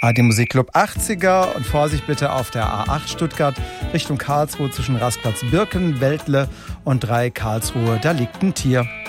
ARD Musikclub 80er und Vorsicht bitte auf der A8 Stuttgart Richtung Karlsruhe zwischen Rastplatz Birkenweltle und 3 Karlsruhe, da liegt ein Tier.